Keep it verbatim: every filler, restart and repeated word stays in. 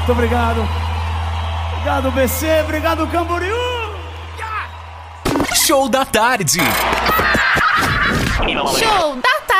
Muito obrigado. Obrigado, B C. Obrigado, Camboriú. Show da tarde. Show da